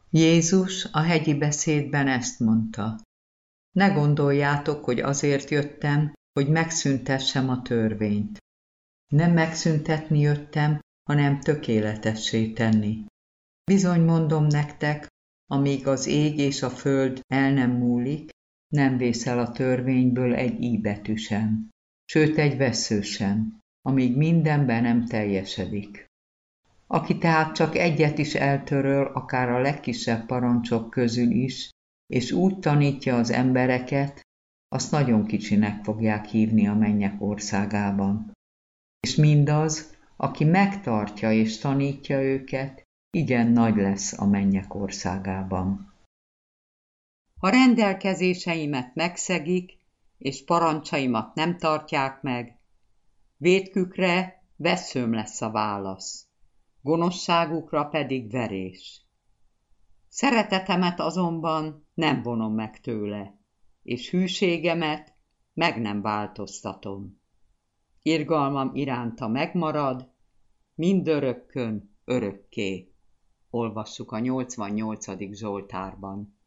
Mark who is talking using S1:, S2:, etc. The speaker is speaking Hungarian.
S1: Jézus a hegyi beszédben ezt mondta: Ne gondoljátok, hogy azért jöttem, hogy megszüntessem a törvényt. Nem megszüntetni jöttem, hanem tökéletessé tenni. Bizony mondom nektek, amíg az ég és a föld el nem múlik, nem vészel a törvényből egy íbetű sem, sőt egy vessző sem, amíg mindenben nem teljesedik. Aki tehát csak egyet is eltöröl, akár a legkisebb parancsok közül is, és úgy tanítja az embereket, azt nagyon kicsinek fogják hívni a mennyek országában. És mindaz, aki megtartja és tanítja őket, igen nagy lesz a mennyek országában. Ha rendelkezéseimet megszegik, és parancsaimat nem tartják meg, vétkükre vesszőm lesz a válasz, gonoszságukra pedig verés. Szeretetemet azonban nem vonom meg tőle, és hűségemet meg nem változtatom. Irgalmam iránta megmarad, mindörökkön örökké. Olvassuk a 88. Zsoltárban.